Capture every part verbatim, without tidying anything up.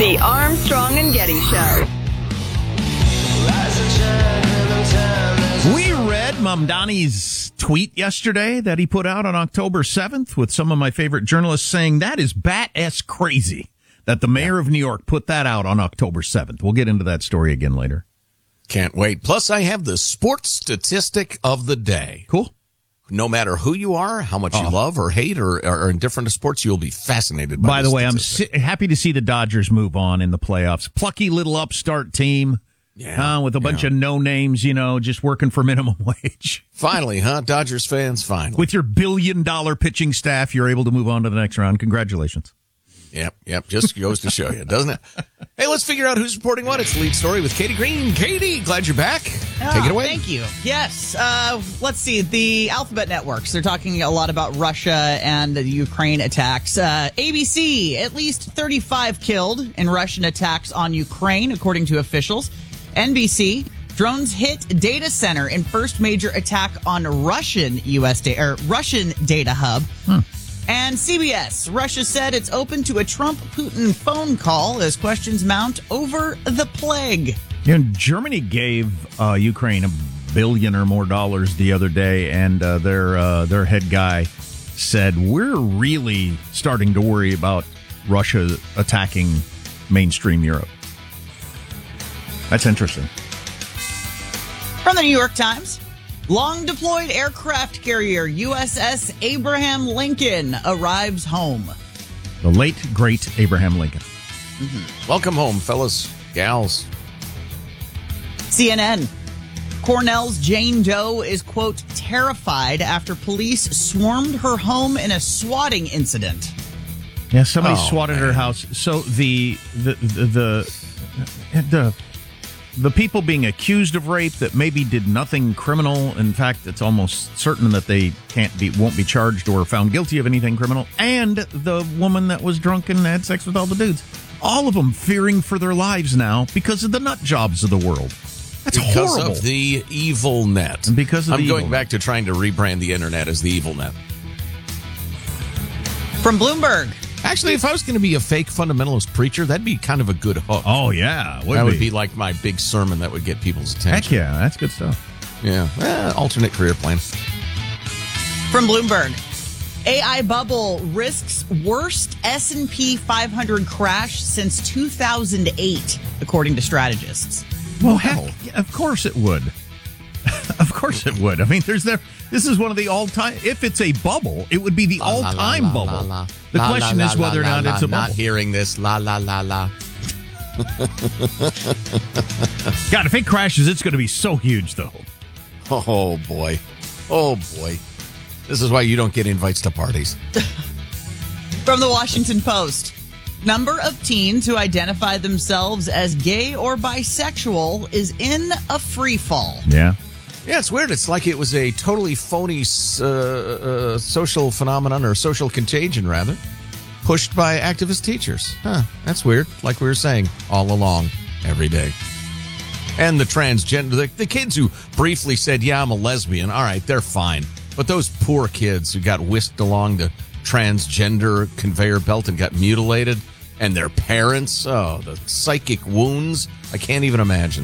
The Armstrong and Getty Show. We read Mamdani's tweet yesterday that he put out on October seventh with some of my favorite journalists saying that is bat-ass crazy that the mayor of New York put that out on October seventh. We'll get into that story again later. Can't wait. Plus, I have the sports statistic of the day. Cool. No matter who you are, how much Oh. you love or hate or are indifferent to sports, you'll be fascinated by By the this way, I'm statistic. si- happy to see the Dodgers move on in the playoffs. Plucky little upstart team. Yeah, uh, with a bunch yeah. of no-names, you know, just working for minimum wage. Finally, huh? Dodgers fans, finally. With your billion-dollar pitching staff, you're able to move on to the next round. Congratulations. Yep, yep. Just goes to show you, doesn't it? Hey, let's figure out who's reporting what. It's the lead story with Katie Green. Katie, glad you're back. Ah, Take it away. Thank you. Yes. Uh, let's see. The Alphabet Networks, they're talking a lot about Russia and the Ukraine attacks. Uh, A B C, at least thirty-five killed in Russian attacks on Ukraine, according to officials. N B C, drones hit data center in first major attack on Russian U S da- or Russian data hub. Hmm. And C B S, Russia said it's open to a Trump-Putin phone call as questions mount over the plague. You know, Germany gave uh, Ukraine a billion or more dollars the other day, and uh, their uh, their head guy said, we're really starting to worry about Russia attacking mainstream Europe. That's interesting. From the New York Times, long-deployed aircraft carrier U S S Abraham Lincoln arrives home. The late, great Abraham Lincoln. Welcome home, fellas, gals. C N N, Cornell's Jane Doe is, quote, terrified after police swarmed her home in a swatting incident. Yeah, somebody Oh, swatted her man. house. So the the the the the, the people being accused of rape that maybe did nothing criminal. In fact, it's almost certain that they can't be won't be charged or found guilty of anything criminal. And the woman that was drunk and had sex with all the dudes. All of them fearing for their lives now because of the nut jobs of the world. That's Because horrible. of the evil net. And because of I'm the going evil back to trying to rebrand the internet as the evil net. From Bloomberg, Actually, if I was going to be a fake fundamentalist preacher, that'd be kind of a good hook. Oh yeah, would that would be. be like my big sermon that would get people's Heck attention. yeah, that's good stuff. Yeah. Eh, alternate career plan. from Bloomberg, A I bubble risks worst S and P five hundred crash since two thousand eight, according to strategists. Well, heck, yeah, of course it would. Of course it would. I mean, there's there. This is one of the all-time. If it's a bubble, it would be the all-time La, la, la, bubble. la, la. The La, question la, is la, whether or la, not la, it's a Not bubble. hearing this. La la la la. God, if it crashes, it's going to be so huge, though. Oh boy. Oh boy. This is why you don't get invites to parties. From the Washington Post, number of teens who identify themselves as gay or bisexual is in a free fall. Yeah. Yeah, it's weird. It's like it was a totally phony uh, uh, social phenomenon or social contagion, rather, pushed by activist teachers. Huh, that's weird. Like we were saying all along, every day. And the transgender, the, the kids who briefly said, yeah, I'm a lesbian. All right, they're fine. But those poor kids who got whisked along the transgender conveyor belt and got mutilated, and their parents, oh, the psychic wounds, I can't even imagine.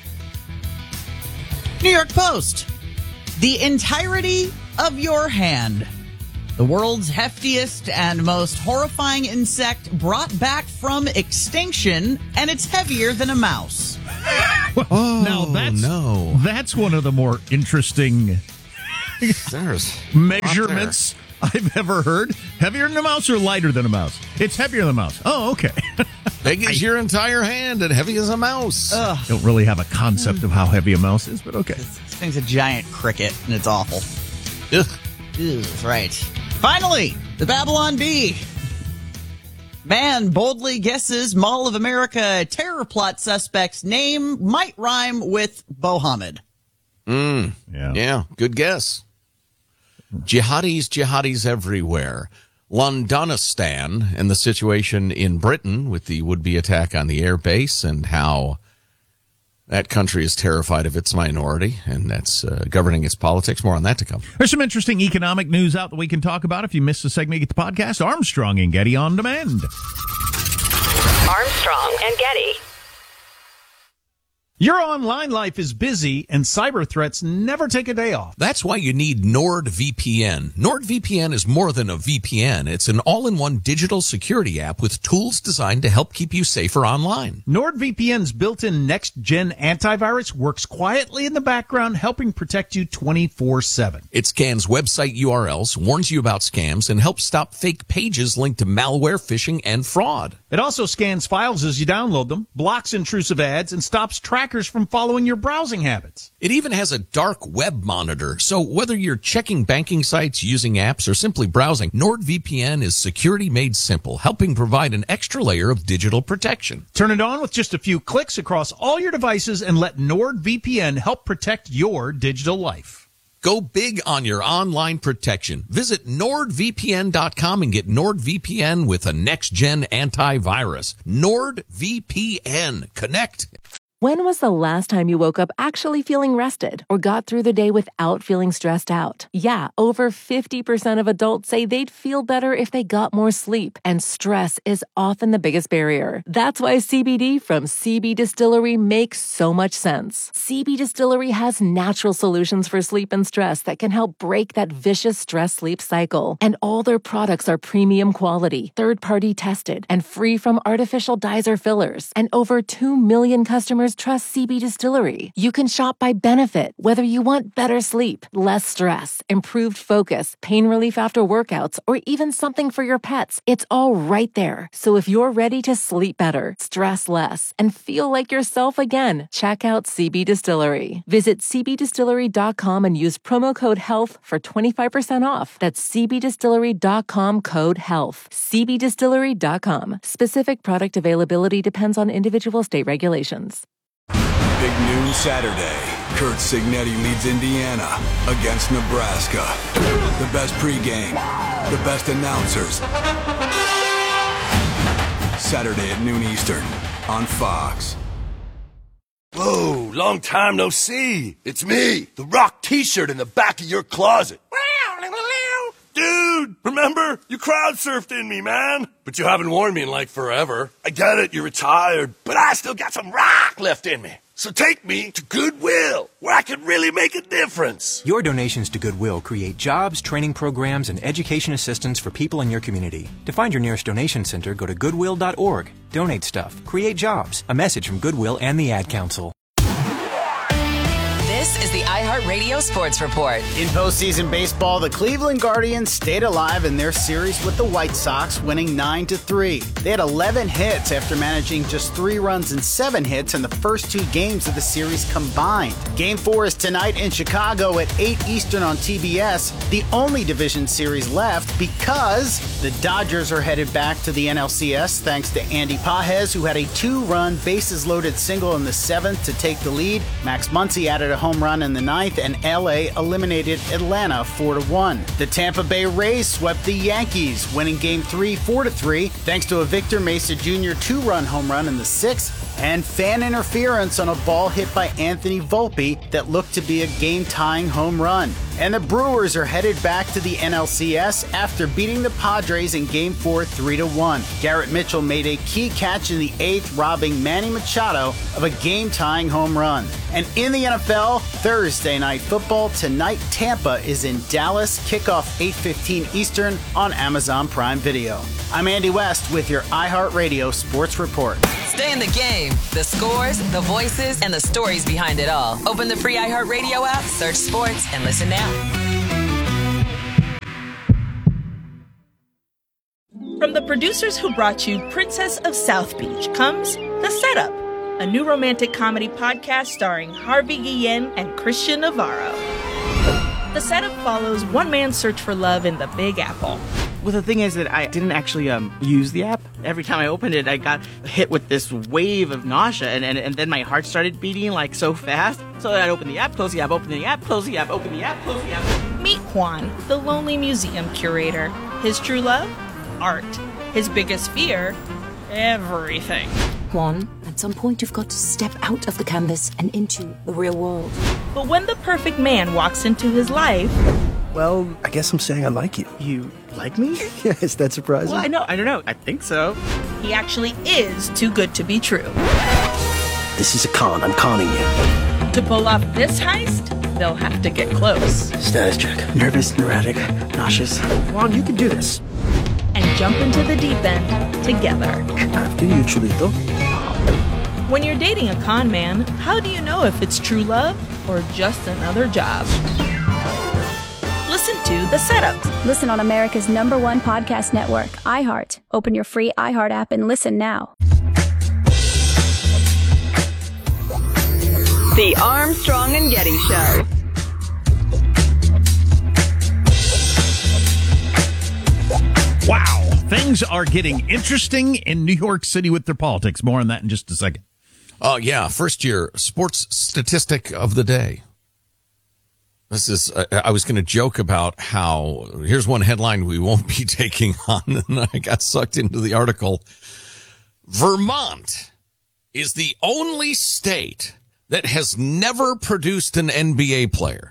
New York Post, the entirety of your hand. The world's heftiest and most horrifying insect brought back from extinction, and it's heavier than a mouse. Well, now that's no. that's one of the more interesting There's measurements I've ever heard. Heavier than a mouse or lighter than a mouse? It's heavier than a mouse. Oh, okay. big as your entire hand and heavy as a mouse. Ugh, Don't really have a concept of how heavy a mouse is, but okay. this thing's a giant cricket, and it's awful. Ugh. Ew, right. Finally, the Babylon Bee. Man boldly guesses Mall of America terror plot suspect's name might rhyme with Mohammed. Mm. Yeah. Yeah, good guess. Jihadis, jihadis everywhere. Londonistan and the situation in Britain with the would-be attack on the air base and how that country is terrified of its minority, and that's uh, governing its politics. More on that to come. There's some interesting economic news out that we can talk about. If you missed the segment, get the podcast. Armstrong and Getty on demand. Armstrong and Getty. Your online life is busy, and cyber threats never take a day off. That's why you need NordVPN. NordVPN is more than a V P N. It's an all-in-one digital security app with tools designed to help keep you safer online. NordVPN's built-in next-gen antivirus works quietly in the background, helping protect you twenty-four seven. It scans website U R Ls, warns you about scams, and helps stop fake pages linked to malware, phishing, and fraud. It also scans files as you download them, blocks intrusive ads, and stops trackers from following your browsing habits. It even has a dark web monitor, so whether you're checking banking sites, using apps, or simply browsing, NordVPN is security made simple, helping provide an extra layer of digital protection. Turn it on with just a few clicks across all your devices and let NordVPN help protect your digital life. Go big on your online protection. Visit Nord V P N dot com and get NordVPN with a next-gen antivirus. NordVPN. Connect. When was the last time you woke up actually feeling rested or got through the day without feeling stressed out? Yeah, over fifty percent of adults say they'd feel better if they got more sleep, and stress is often the biggest barrier. That's why C B D from C B Distillery makes so much sense. C B Distillery has natural solutions for sleep and stress that can help break that vicious stress-sleep cycle. And all their products are premium quality, third-party tested, and free from artificial dyes or fillers. And over two million customers trust C B Distillery. You can shop by benefit, whether you want better sleep, less stress, improved focus, pain relief after workouts, or even something for your pets. It's all right there. So if you're ready to sleep better, stress less, and feel like yourself again, check out C B Distillery. Visit C B distillery dot com and use promo code HEALTH for twenty-five percent off. That's C B distillery dot com code HEALTH. C B distillery dot com. Specific product availability depends on individual state regulations. Big noon Saturday. Kurt Signetti leads Indiana against Nebraska. The best pregame, the best announcers. Saturday at noon Eastern on Fox. Whoa, long time no see. It's me, the Rock t-shirt in the back of your closet. Dude, remember? You crowd surfed in me, man. But you haven't worn me in like forever. I get it, you're retired, but I still got some rock left in me. So take me to Goodwill, where I can really make a difference. Your donations to Goodwill create jobs, training programs, and education assistance for people in your community. To find your nearest donation center, go to goodwill dot org. Donate stuff. Create jobs. A message from Goodwill and the Ad Council. This is the iHeartRadio Sports Report. In postseason baseball, the Cleveland Guardians stayed alive in their series with the White Sox, winning nine to three. They had eleven hits after managing just three runs and seven hits in the first two games of the series combined. Game four is tonight in Chicago at eight Eastern on T B S, the only division series left because the Dodgers are headed back to the N L C S thanks to Andy Pages, who had a two-run bases-loaded single in the seventh to take the lead. Max Muncy added a home run in the ninth, and L A eliminated Atlanta four to one. The Tampa Bay Rays swept the Yankees, winning Game three four to three, thanks to a Victor Mesa Junior two-run home run in the sixth, and fan interference on a ball hit by Anthony Volpe that looked to be a game-tying home run. And the Brewers are headed back to the N L C S after beating the Padres in Game four three to one. Garrett Mitchell made a key catch in the eighth, robbing Manny Machado of a game-tying home run. And in the N F L, Thursday Night Football, tonight Tampa is in Dallas, kickoff eight fifteen Eastern on Amazon Prime Video. I'm Andy West with your iHeartRadio Sports Report. Stay in the game. The scores, the voices, and the stories behind it all. Open the free iHeartRadio app, search sports, and listen now. From the producers who brought you Princess of South Beach comes The Setup, a new romantic comedy podcast starring Harvey Guillen and Christian Navarro. The Setup follows one man's search for love in the Big Apple. Well, the thing is that I didn't actually um, use the app. Every time I opened it, I got hit with this wave of nausea, and, and, and then my heart started beating like so fast. So I'd open the app, close the app, open the app, close the app, open the app, close the app. Meet Juan, the lonely museum curator. His true love? Art. His biggest fear? Everything. Juan, at some point you've got to step out of the canvas and into the real world. But when the perfect man walks into his life, Well, I guess I'm saying I like you. You like me? Yeah, is that surprising? Well, I know. I don't know. I think so. He actually is too good to be true. This is a con. I'm conning you. To pull off this heist, they'll have to get close. Status check. Nervous, neurotic, nauseous. Come on, you can do this. And jump into the deep end together. After you, Chulito. When you're dating a con man, how do you know if it's true love or just another job? Listen to The Setup. Listen on America's number one podcast network, iHeart. Open your free iHeart app and listen now. The Armstrong and Getty Show. Wow. Things are getting interesting in New York City with their politics. More on that in just a second. Oh, uh, yeah. First year sports statistic of the day. This is, uh, I was going to joke about how, here's one headline we won't be taking on, and I got sucked into the article. Vermont is the only state that has never produced an N B A player.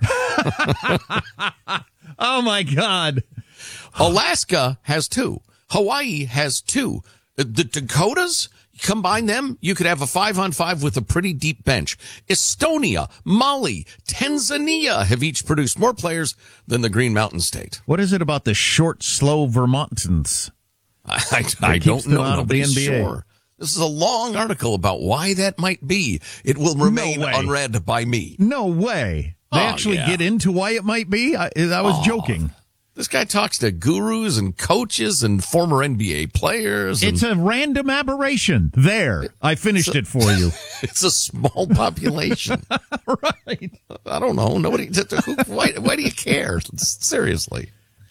Oh, my God. Alaska has two. Hawaii has two. The Dakotas, combine them, you could have a five on five with a pretty deep bench. Estonia, Mali, Tanzania have each produced more players than the Green Mountain State. What is it about the short, slow Vermontans? I, I, I don't know. Nobody's sure. This is a long article about why that might be. It will remain no unread by me. No way. They oh, actually yeah. get into why it might be? I, I was oh, joking. This guy talks to gurus and coaches and former N B A players. And it's a random aberration. There. I finished a, it for you. It's a small population. Right. I don't know. Nobody. Who, why, why do you care? Seriously.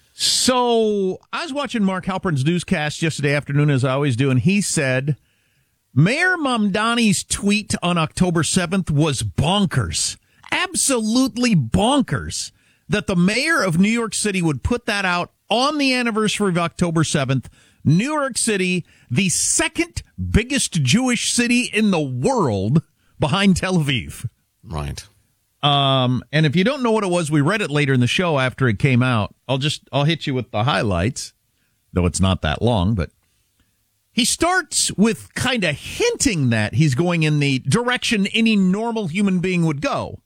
So I was watching Mark Halpern's newscast yesterday afternoon, as I always do, and he said Mayor Mamdani's tweet on October seventh was bonkers. Absolutely bonkers. That the mayor of New York City would put that out on the anniversary of October seventh. New York City, the second biggest Jewish city in the world behind Tel Aviv. Right. Um, and if you don't know what it was, we read it later in the show after it came out. I'll just, I'll hit you with the highlights, though it's not that long, but he starts with kind of hinting that he's going in the direction any normal human being would go.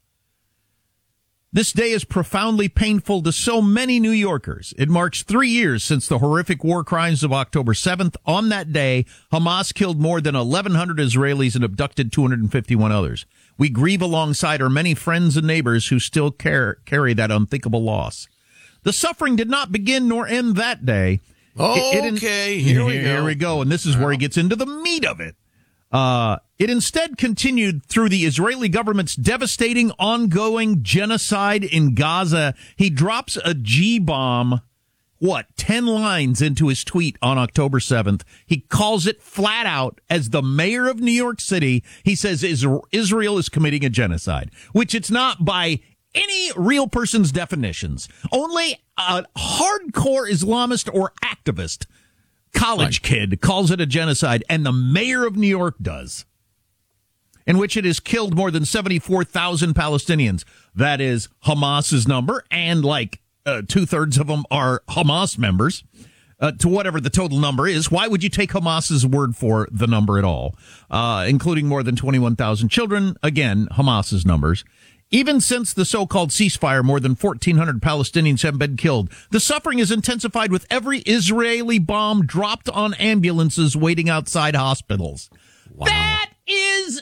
This day is profoundly painful to so many New Yorkers. It marks three years since the horrific war crimes of October seventh. On that day, Hamas killed more than eleven hundred Israelis and abducted two hundred fifty-one others. We grieve alongside our many friends and neighbors who still care, carry that unthinkable loss. The suffering did not begin nor end that day. Okay, it, it, here we here go. Here we go, and this is where he gets into the meat of it. Uh, it instead continued through the Israeli government's devastating ongoing genocide in Gaza. He drops a G-bomb, what, ten lines into his tweet on October seventh. He calls it flat out as the mayor of New York City. He says Israel is committing a genocide, which it's not by any real person's definitions. Only a hardcore Islamist or activist college kid calls it a genocide, and the mayor of New York does, in which it has killed more than seventy-four thousand Palestinians. That is Hamas's number, and like uh, two-thirds of them are Hamas members, uh, to whatever the total number is. Why would you take Hamas's word for the number at all, uh, including more than twenty-one thousand children? Again, Hamas's numbers. Even since the so-called ceasefire, more than fourteen hundred Palestinians have been killed. The suffering is intensified with every Israeli bomb dropped on ambulances waiting outside hospitals. Wow. That is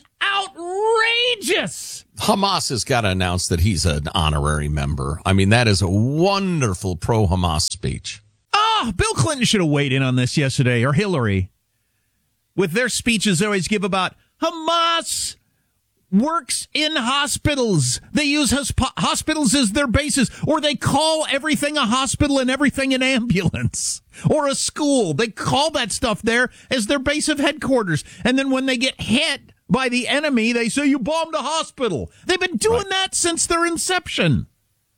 outrageous. Hamas has got to announce that he's an honorary member. I mean, that is a wonderful pro-Hamas speech. Oh, Bill Clinton should have weighed in on this yesterday, or Hillary. With their speeches they always give about Hamas works in hospitals. They use hosp- hospitals as their bases, or they call everything a hospital and everything an ambulance or a school. They call that stuff there as their base of headquarters. And then when they get hit by the enemy, they say, you bombed a hospital. They've been doing right. that since their inception.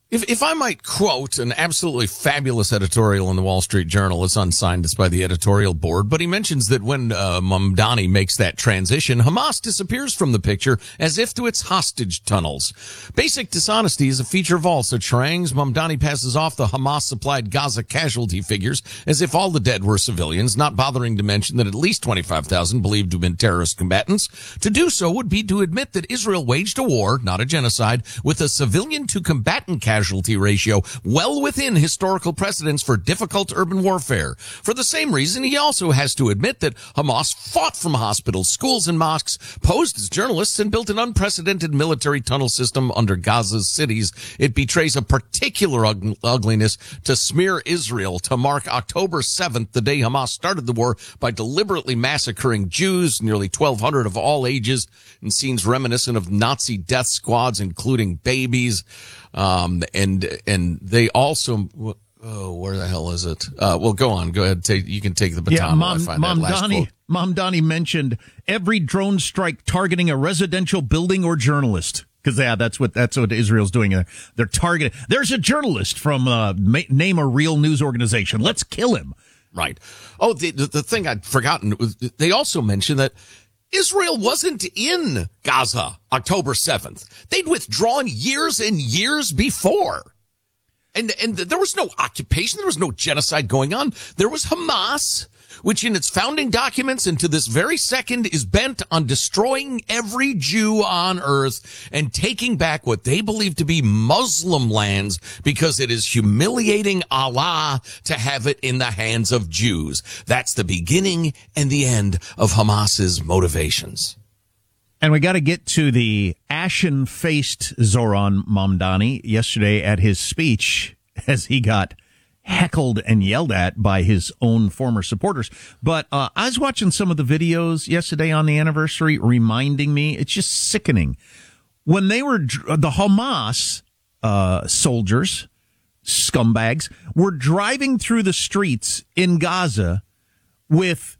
If if I might quote an absolutely fabulous editorial in the Wall Street Journal, it's unsigned, it's by the editorial board, but he mentions that when uh, Mamdani makes that transition, Hamas disappears from the picture as if to its hostage tunnels. Basic dishonesty is a feature of all such harangues. Mamdani passes off the Hamas-supplied Gaza casualty figures as if all the dead were civilians, not bothering to mention that at least twenty-five thousand believed to have been terrorist combatants. To do so would be to admit that Israel waged a war, not a genocide, with a civilian-to-combatant casualty casualty ratio well within historical precedents for difficult urban warfare. For the same reason, he also has to admit that Hamas fought from hospitals, schools, and mosques, posed as journalists, and built an unprecedented military tunnel system under Gaza's cities. It betrays a particular ug- ugliness to smear Israel to mark October seventh, the day Hamas started the war, by deliberately massacring Jews, nearly twelve hundred of all ages, in scenes reminiscent of Nazi death squads, including babies. Um, and, and they also, oh, where the hell is it? Uh, well, go on. Go ahead. Take, you can take the baton. Yeah, Mom, while I find Mom that last Donnie, quote. Mom Donnie mentioned every drone strike targeting a residential building or journalist. Cause yeah, that's what, that's what Israel's doing. They're targeting. There's a journalist from, uh, ma- name a real news organization. Let's kill him. Right. Oh, the, the, the thing I'd forgotten was they also mentioned that Israel wasn't in Gaza October seventh. They'd withdrawn years and years before. And, and there was no occupation. There was no genocide going on. There was Hamas, which in its founding documents and to this very second is bent on destroying every Jew on earth and taking back what they believe to be Muslim lands because it is humiliating Allah to have it in the hands of Jews. That's the beginning and the end of Hamas's motivations. And we got to get to the ashen-faced Zoran Mamdani yesterday at his speech as he got heckled and yelled at by his own former supporters. But uh, I was watching some of the videos yesterday on the anniversary reminding me, it's just sickening. When they were, the Hamas uh, soldiers, scumbags, were driving through the streets in Gaza with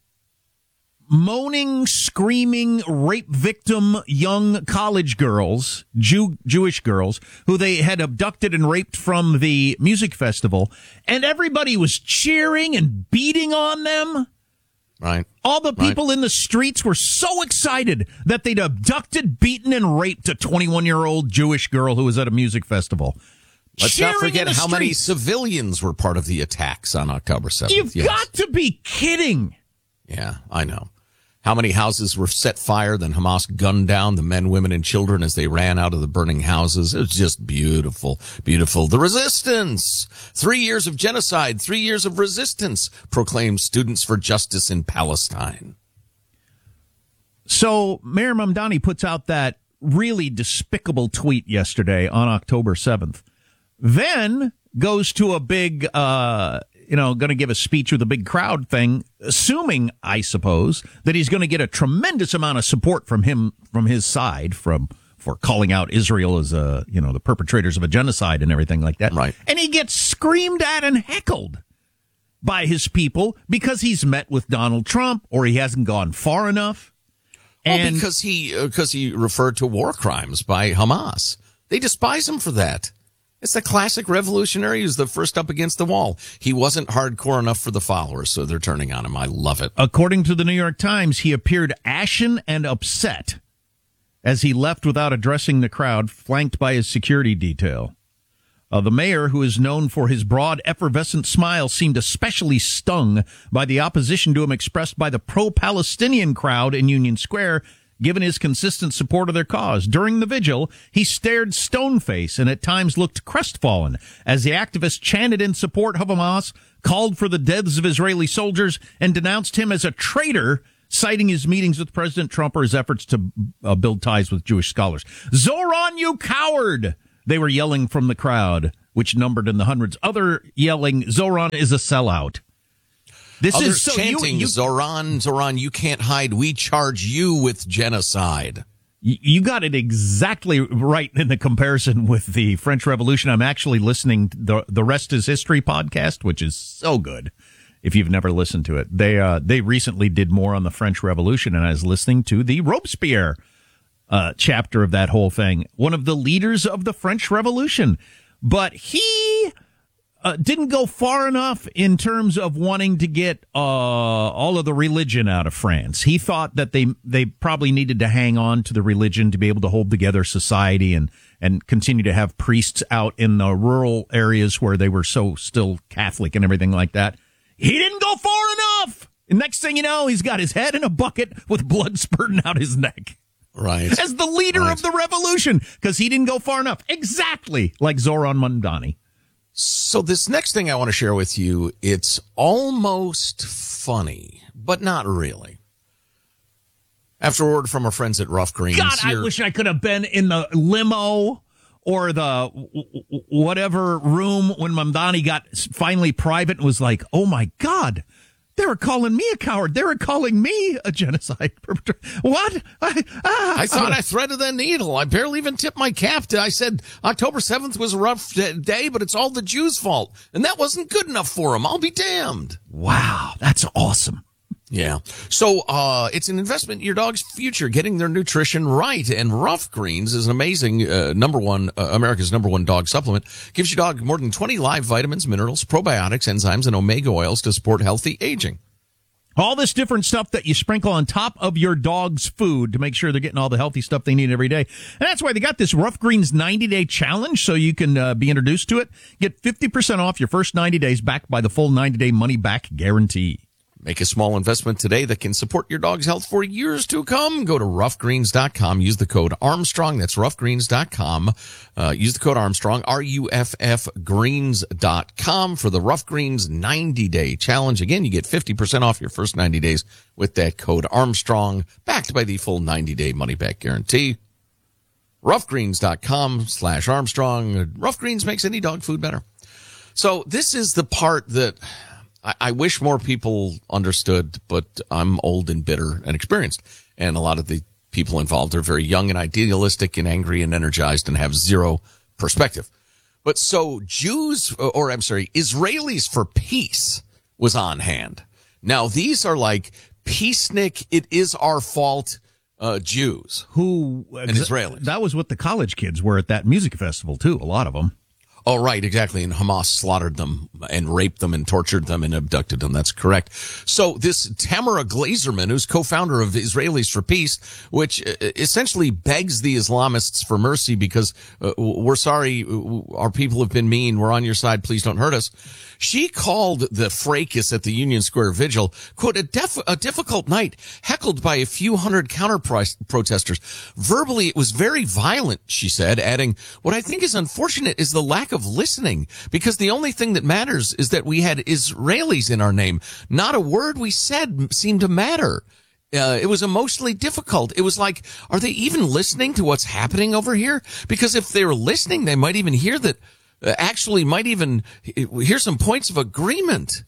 moaning, screaming, rape victim young college girls, Jew, Jewish girls, who they had abducted and raped from the music festival, and everybody was cheering and beating on them. Right. All the people right. in the streets were so excited that they'd abducted, beaten, and raped a twenty-one-year-old Jewish girl who was at a music festival. Let's Cheering not forget how streets. many civilians were part of the attacks on October seventh. You've yes. got to be kidding. Yeah, I know. How many houses were set fire, then Hamas gunned down the men, women, and children as they ran out of the burning houses. It was just beautiful, beautiful. The resistance! Three years of genocide, three years of resistance, proclaimed Students for Justice in Palestine. So Mayor Mamdani puts out that really despicable tweet yesterday on October seventh. Then goes to a big, uh, you know, going to give a speech with a big crowd thing, assuming, I suppose, that he's going to get a tremendous amount of support from him, from his side, from for calling out Israel as a, you know, the perpetrators of a genocide and everything like that. Right. And he gets screamed at and heckled by his people because he's met with Donald Trump or he hasn't gone far enough. And And well, because he uh, because he referred to war crimes by Hamas. They despise him for that. It's the classic revolutionary who's the first up against the wall. He wasn't hardcore enough for the followers, so they're turning on him. I love it. According to the New York Times, he appeared ashen and upset as he left without addressing the crowd, flanked by his security detail. Uh, the mayor, who is known for his broad, effervescent smile, seemed especially stung by the opposition to him expressed by the pro-Palestinian crowd in Union Square, given his consistent support of their cause. During the vigil, he stared stone-faced and at times looked crestfallen as the activists chanted in support of Hamas, called for the deaths of Israeli soldiers, and denounced him as a traitor, citing his meetings with President Trump or his efforts to uh, build ties with Jewish scholars. Zoran, you coward! They were yelling from the crowd, which numbered in the hundreds. Other yelling, Zoran is a sellout. This Others is so chanting, you, you, Zoran, Zoran, you can't hide. We charge you with genocide. You got it exactly right in the comparison with the French Revolution. I'm actually listening to the The Rest is History podcast, which is so good. If you've never listened to it, they uh, they recently did more on the French Revolution, and I was listening to the Robespierre uh, chapter of that whole thing. One of the leaders of the French Revolution but he uh, didn't go far enough in terms of wanting to get uh, all of the religion out of France. He thought that they they probably needed to hang on to the religion to be able to hold together society and, and continue to have priests out in the rural areas where they were so still Catholic and everything like that. He didn't go far enough. And next thing you know, he's got his head in a bucket with blood spurting out his neck. Right. As the leader right. of the revolution, because he didn't go far enough. Exactly like Zoran Mamdani. So this next thing I want to share with you, it's almost funny, but not really. After a word from our friends at Rough Greens. God, I wish I could have been in the limo or the whatever room when Mamdani got finally private and was like, oh my God, they were calling me a coward. They were calling me a genocide perpetrator. What? I, ah, I thought I threaded the needle. I barely even tipped my cap. To, I said October seventh was a rough day, but it's all the Jews' fault. And that wasn't good enough for them. I'll be damned. Wow, that's awesome. Yeah. So, uh, it's an investment in your dog's future, getting their nutrition right. And Rough Greens is an amazing, uh, number one, uh, America's number one dog supplement. Gives your dog more than twenty live vitamins, minerals, probiotics, enzymes, and omega oils to support healthy aging. All this different stuff that you sprinkle on top of your dog's food to make sure they're getting all the healthy stuff they need every day. And that's why they got this Rough Greens ninety day challenge, so you can uh, be introduced to it. Get fifty percent off your first ninety days backed by the full ninety day money back guarantee. Make a small investment today that can support your dog's health for years to come. Go to rough greens dot com. Use the code Armstrong. That's rough greens dot com. Uh, use the code Armstrong, R U F F greens dot com for the Rough Greens ninety day challenge. Again, you get fifty percent off your first ninety days with that code Armstrong, backed by the full ninety day money back guarantee. rough greens dot com slash Armstrong. Rough Greens makes any dog food better. So this is the part that I wish more people understood, but I'm old and bitter and experienced. And a lot of the people involved are very young and idealistic and angry and energized and have zero perspective. But so Jews, or I'm sorry, Israelis for Peace was on hand. Now, these are like peacenik, it is our fault uh, Jews. Who and Israelis. That was what the college kids were at that music festival, too, a lot of them. Oh, right, exactly. And Hamas slaughtered them and raped them and tortured them and abducted them. That's correct. So this Tamara Glazerman, who's co-founder of Israelis for Peace, which essentially begs the Islamists for mercy because uh, we're sorry, our people have been mean, we're on your side, please don't hurt us. She called the fracas at the Union Square Vigil, quote, a, def- a difficult night, heckled by a few hundred counter-protesters. Verbally, it was very violent, she said, adding, what I think is unfortunate is the lack of listening, because the only thing that matters is that we had Israelis in our name. Not a word we said seemed to matter. Uh, it was emotionally difficult. It was like, are they even listening to what's happening over here? Because if they were listening, they might even hear that Uh, actually might even hear some points of agreement.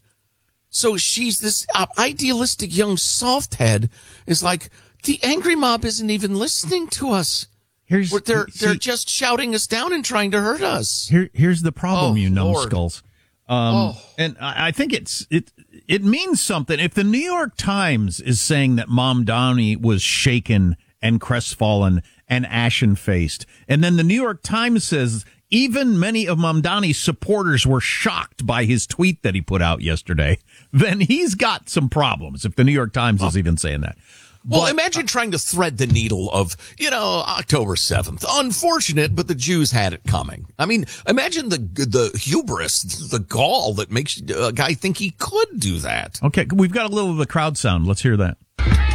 So she's this uh, idealistic young soft head is like, the angry mob isn't even listening to us. Here's, they're see, they're just shouting us down and trying to hurt us. Here, here's the problem, oh, you Lord. numbskulls. Um, oh. And I, I think it's it it means something. If the New York Times is saying that Mamdani was shaken and crestfallen and ashen-faced, and then the New York Times says even many of Mamdani's supporters were shocked by his tweet that he put out yesterday, then he's got some problems, if the New York Times oh. is even saying that. Well, But, imagine trying to thread the needle of, you know, October seventh. Unfortunate, but the Jews had it coming. I mean, imagine the the hubris, the gall that makes a guy think he could do that. Okay, we've got a little of the crowd sound. Let's hear that.